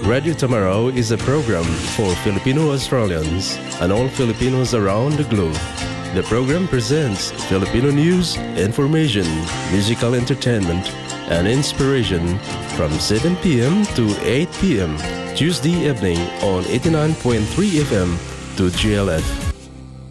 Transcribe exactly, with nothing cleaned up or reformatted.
Radio Tamaraw is a program for Filipino Australians and all Filipinos around the globe. The program presents Filipino news, information, musical entertainment, and inspiration from seven p.m. to eight p.m. Tuesday evening on eighty-nine point three F M to G L F.